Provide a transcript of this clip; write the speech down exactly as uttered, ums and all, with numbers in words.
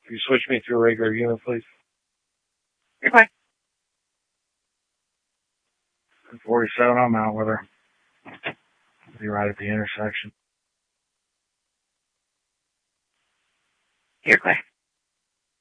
Can you switch me to a regular unit, please? You're fine. forty-seven, I'm out with her. Be right at the intersection. You're clear.